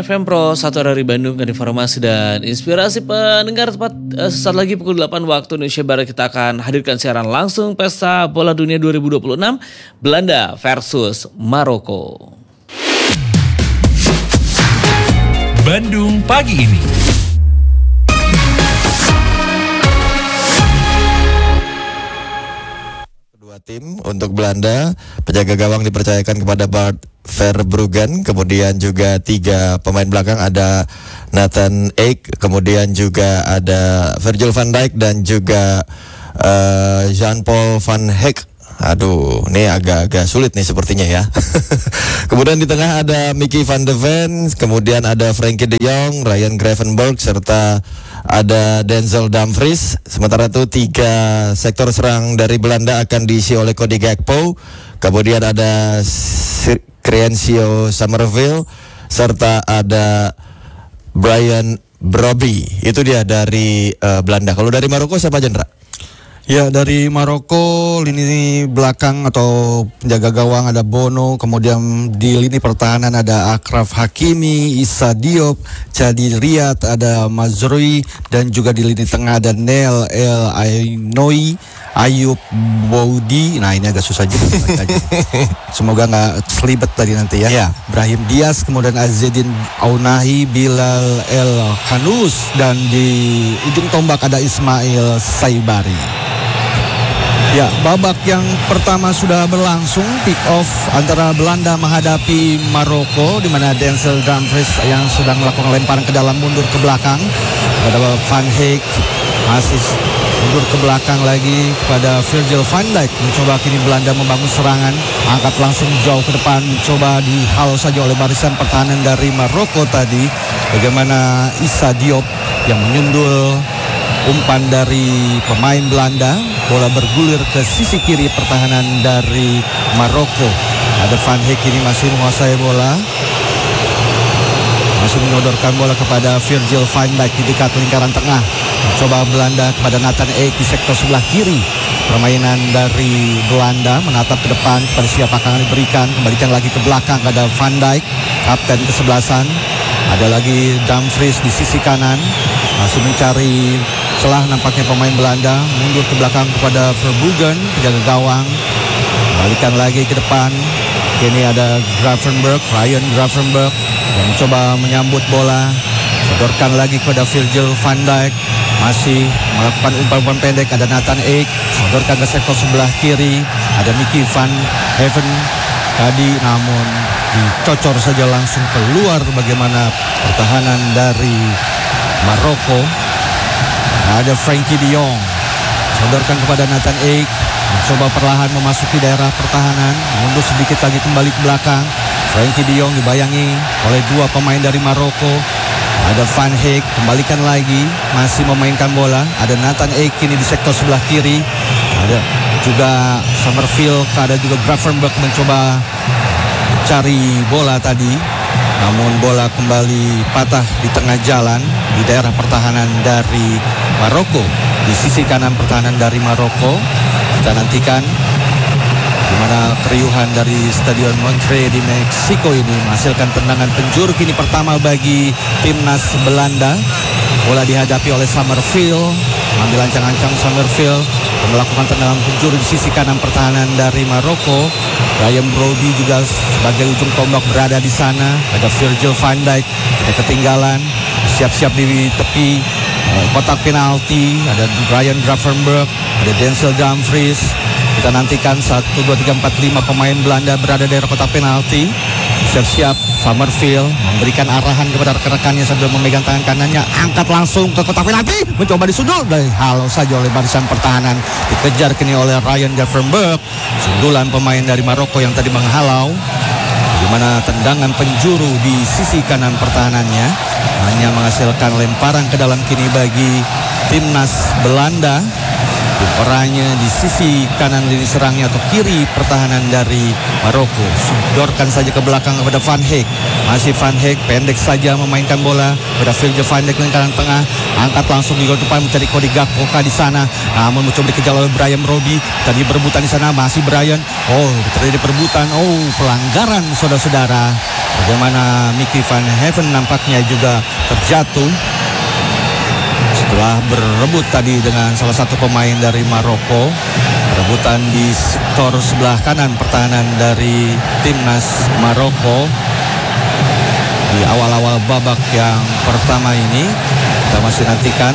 FM Pro 1 dari Bandung dengan informasi dan inspirasi pendengar. Tepat sesaat lagi pukul 8 waktu Indonesia Barat kita akan hadirkan siaran langsung Pesta Bola Dunia 2026 Belanda versus Maroko. Bandung pagi ini. Tim untuk Belanda, penjaga gawang dipercayakan kepada Bart Verbruggen, kemudian juga 3 pemain belakang ada Nathan Ake, kemudian juga ada Virgil van Dijk dan juga Jean-Paul van Heck. Aduh, ini agak-agak sulit nih sepertinya ya. Kemudian di tengah ada Mickey van de Ven, kemudian ada Frenkie de Jong, Ryan Gravenberch, serta ada Denzel Dumfries. Sementara itu 3 sektor serang dari Belanda akan diisi oleh Cody Gakpo. Kemudian ada Crencio Somerville, serta ada Brian Brobby. Itu dia dari Belanda. Kalau dari Maroko siapa, Jendra? Ya, dari Maroko lini belakang atau penjaga gawang ada Bono, kemudian di lini pertahanan ada Achraf Hakimi, Issa Diop, Chadi Riyad, ada Mazrui, dan juga di lini tengah ada Neil El Ainoui, Ayub Boudi. Nah, ini agak susah juga. Semoga nggak selibet tadi nanti ya. Ya. Brahim Diaz, kemudian Azzedine Ounahi, Bilal El Khanous, dan di ujung tombak ada Ismail Saibari. Ya, babak yang pertama sudah berlangsung, kick off antara Belanda menghadapi Maroko, di mana Denzel Dumfries yang sedang melakukan lemparan ke dalam mundur ke belakang pada Van Heek, masih mundur ke belakang lagi pada Virgil van Dijk. Mencoba kini Belanda membangun serangan, angkat langsung jauh ke depan, mencoba dihalau saja oleh barisan pertahanan dari Maroko tadi. Bagaimana Issa Diop yang menyundul umpan dari pemain Belanda, bola bergulir ke sisi kiri pertahanan dari Maroko. Ada Van Heek ini masih menguasai bola, masih menyodorkan bola kepada Virgil van Dijk di dekat lingkaran tengah. Mencoba Belanda kepada Nathan Ake di sektor sebelah kiri. Permainan dari Belanda menatap ke depan kepada siapa akan diberikan, kembalikan lagi ke belakang kepada Van Dijk, kapten kesebelasan. Ada lagi Dumfries di sisi kanan, masih mencari celah nampaknya pemain Belanda. Mundur ke belakang kepada Verbruggen, penjaga gawang, balikan lagi ke depan. Kini ada Ryan Gravenberch yang mencoba menyambut bola, sodorkan lagi kepada Virgil van Dijk, masih melakukan umpan pendek. Ada Nathan Ake, sodorkan ke sektor sebelah kiri, ada Mickey van Heaven tadi, namun dicocor saja langsung keluar. Bagaimana pertahanan dari Maroko. Ada Frenkie de Jong, sodorkan kepada Nathan Ake, mencoba perlahan memasuki daerah pertahanan, mundur sedikit lagi kembali ke belakang. Frenkie de Jong dibayangi oleh 2 pemain dari Maroko. Ada Van Heek, kembalikan lagi, masih memainkan bola. Ada Nathan Ake kini di sektor sebelah kiri. Ada juga Somerville, ada juga Gravenberch mencoba cari bola tadi, namun bola kembali patah di tengah jalan di daerah pertahanan dari Maroko. Di sisi kanan pertahanan dari Maroko, kita nantikan di mana keriuhan dari Stadion Montreux di Meksiko ini menghasilkan tendangan penjuru kini pertama bagi timnas Belanda. Bola dihadapi oleh Somerville, mengambil ancang-ancang Somerville melakukan tendangan penjuru di sisi kanan pertahanan dari Maroko. Brian Brobby juga sebagai ujung tombak berada di sana. Ada Virgil van Dijk, ada ketinggalan, siap-siap di tepi kotak penalti. Ada Ryan Gravenberch, ada Denzel Dumfries. Kita nantikan 1, 2, 3, 4, 5 pemain Belanda berada di daerah kotak penalti. Siap-siap Somerville memberikan arahan kepada rekan-rekannya sambil memegang tangan kanannya, angkat langsung ke kotak penalti, mencoba disundul, dihalau saja oleh barisan pertahanan. Dikejar kini oleh Ryan Gravenberch, sundulan pemain dari Maroko yang tadi menghalau. Di mana tendangan penjuru di sisi kanan pertahanannya hanya menghasilkan lemparan ke dalam kini bagi timnas Belanda. Tim oranye di sisi kanan lini serangnya atau kiri pertahanan dari Maroko. Sodorkan saja ke belakang kepada Van Heek. Masih Van Heek pendek saja memainkan bola kepada Virgil van Dijk lingkaran tengah. Angkat langsung di gol depan mencari Cody Gakpo di sana. Namun mencoba dikejar oleh Bryan Robbie. Tadi berebutan di sana masih Bryan. Oh, terjadi perebutan. Oh, pelanggaran saudara-saudara. Bagaimana Mickey Van Heaven nampaknya juga terjatuh setelah berebut tadi dengan salah satu pemain dari Maroko. Perebutan di sektor sebelah kanan pertahanan dari timnas Maroko di awal-awal babak yang pertama ini. Kita masih nantikan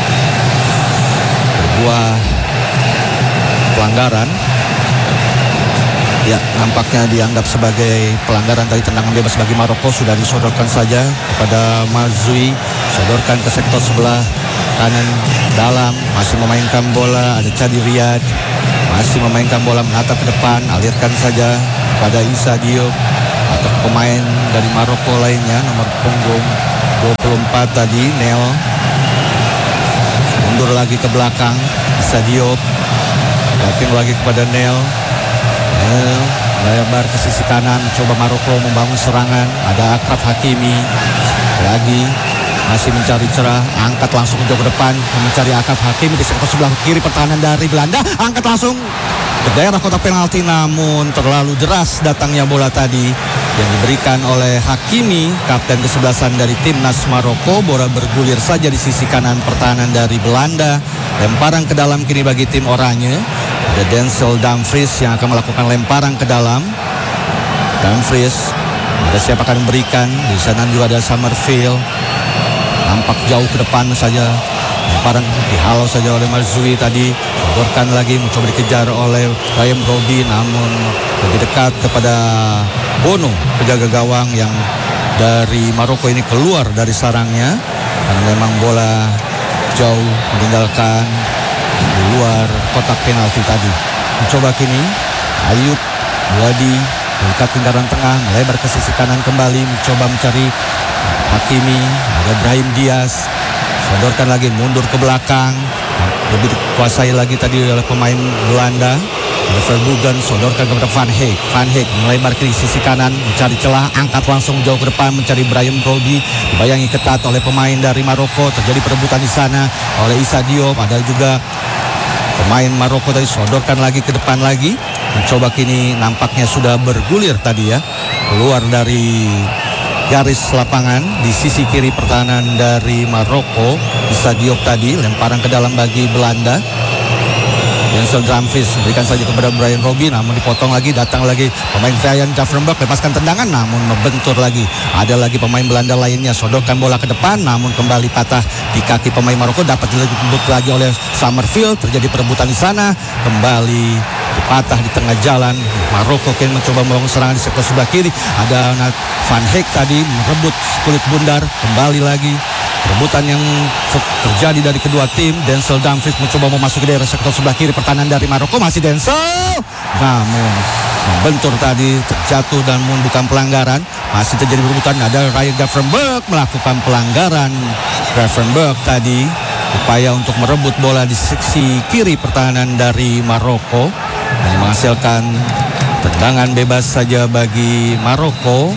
sebuah pelanggaran. Ya, nampaknya dianggap sebagai pelanggaran tadi, tendangan bebas bagi Maroko. Sudah disodorkan saja kepada Mazrui. Sodorkan ke sektor sebelah kanan dalam. Masih memainkan bola. Ada Chadi Riyad. Masih memainkan bola menatap ke depan. Alirkan saja pada Issa Diop atau pemain dari Maroko lainnya. Nomor punggung 24 tadi, Neo. Mundur lagi ke belakang. Issa Diop. Tapping lagi kepada Neo. Lebar ke sisi kanan, coba Maroko membangun serangan. Ada Akraf Hakimi lagi masih mencari cerah, angkat langsung ke depan mencari Akraf Hakimi di sektor sebelah kiri pertahanan dari Belanda. Angkat langsung ke daerah kotak penalti, namun terlalu deras datangnya bola tadi yang diberikan oleh Hakimi, kapten kesebelasan dari timnas Maroko. Bola bergulir saja di sisi kanan pertahanan dari Belanda. Lemparan ke dalam kini bagi tim oranye. Ada Denzel Dumfries yang akan melakukan lemparan ke dalam. Dumfries, ada siapa akan memberikan? Di sana juga ada Summerfield. Nampak jauh ke depan saja. Lemparan dihalau saja oleh Mazrui tadi. Sodorkan lagi, mencoba dikejar oleh Bryan Robbie, namun lebih dekat kepada Bono, penjaga gawang yang dari Maroko ini keluar dari sarangnya. Karena memang bola jauh meninggalkan di luar kotak penalti tadi. Mencoba kini Ayub Wadi dekat lingkaran tengah, melebar ke sisi kanan kembali, mencoba mencari Hakimi. Ada Brahim Diaz, sodorkan lagi, mundur ke belakang, lebih dikuasai lagi tadi oleh pemain Belanda. Ada Verbruggen, sodorkan kepada Van Heek. Van Heek melebar ke sisi kanan, mencari celah, angkat langsung jauh ke depan, mencari Bryan Robbie. Dibayangi ketat oleh pemain dari Maroko. Terjadi perebutan di sana oleh Issa Diop. Ada juga pemain Maroko tadi, sodorkan lagi ke depan lagi. Mencoba kini nampaknya sudah bergulir tadi ya. Keluar dari garis lapangan di sisi kiri pertahanan dari Maroko. Issa Diop tadi, lemparan ke dalam bagi Belanda. Denzel Dumfries berikan saja kepada Bryan Robbie, namun dipotong lagi. Datang lagi pemain Ryan Gravenberch, lepaskan tendangan namun membentur lagi. Ada lagi pemain Belanda lainnya, sodorkan bola ke depan namun kembali patah di kaki pemain Maroko. Dapat dilebut lagi oleh Summerfield. Terjadi perebutan di sana, kembali dipatah di tengah jalan. Maroko kini mencoba membangun serangan di sektor sebelah kiri. Ada Van Heek tadi merebut kulit bundar, kembali lagi perebutan yang terjadi dari kedua tim. Denzel Dumfries mencoba memasuki daerah sektor sebelah kiri pertahanan dari Maroko. Masih Denzel, namun membentur tadi, terjatuh dan bukan pelanggaran. Masih terjadi perebutan. Ada Ryan Gravenberch melakukan pelanggaran. Gravenberch tadi upaya untuk merebut bola di sisi kiri pertahanan dari Maroko dan menghasilkan tendangan bebas saja bagi Maroko.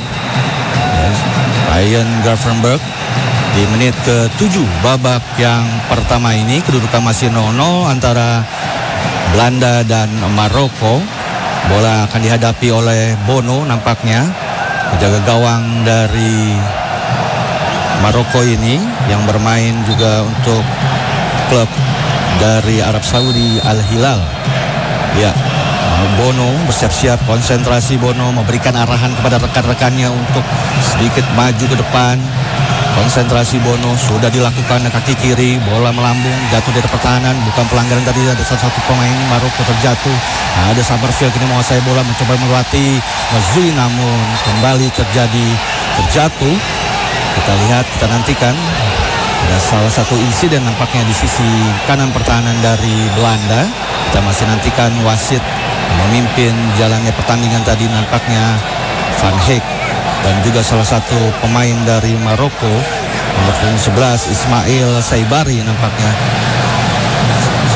Ryan Gravenberch di menit ke-7 babak yang pertama ini. Kedudukan masih 0-0 antara Belanda dan Maroko. Bola akan dihadapi oleh Bono nampaknya, penjaga gawang dari Maroko ini yang bermain juga untuk klub dari Arab Saudi, Al Hilal. Ya, Bono bersiap-siap, konsentrasi Bono, memberikan arahan kepada rekan-rekannya untuk sedikit maju ke depan. Konsentrasi Bono sudah dilakukan, kaki kiri, bola melambung, jatuh dari pertahanan, bukan pelanggaran tadi. Ada satu pemain Maroko terjatuh. Nah, ada Summerfield kini menguasai bola, mencoba melatih Mazrui, namun kembali terjatuh. Kita lihat, kita nantikan. Ada salah satu insiden nampaknya di sisi kanan pertahanan dari Belanda. Kita masih nantikan wasit memimpin jalannya pertandingan tadi, nampaknya Van Heek. Dan juga salah satu pemain dari Maroko, nomor 11 Ismail Saibari nampaknya.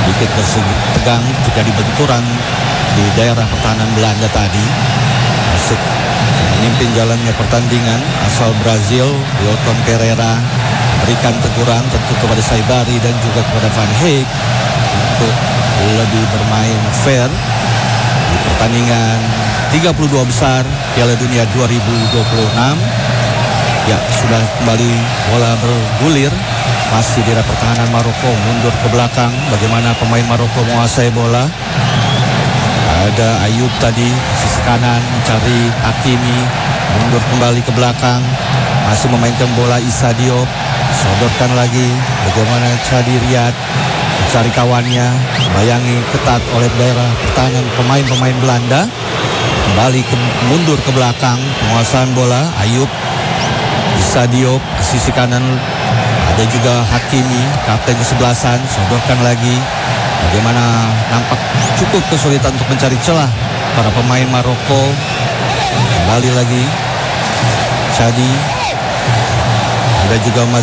sedikit tegang terjadi benturan di daerah pertahanan Belanda tadi. Masuk memimpin jalannya pertandingan asal Brazil, Wilton Pereira berikan teguran tentu kepada Saibari dan juga kepada Van Heek untuk lebih bermain fair di pertandingan 32 besar Piala Dunia 2026. Ya, sudah kembali bola bergulir. Masih di pertahanan Maroko mundur ke belakang. Bagaimana pemain Maroko menguasai bola? Ada Ayub tadi sisi kanan mencari Hakimi, mundur kembali ke belakang. Masih memainkan bola Issa Diop. Sodorkan lagi. Bagaimana Chadi Riyad mencari kawannya, bayangi ketat oleh daerah pertahanan pemain-pemain Belanda. Kembali mundur ke belakang, penguasaan bola Ayub, Issa Diop sisi kanan, ada juga Hakimi, kapten kesebelasan. Sodorkan lagi. Bagaimana nampak cukup kesulitan untuk mencari celah para pemain Maroko. Kembali lagi Chadi, ada juga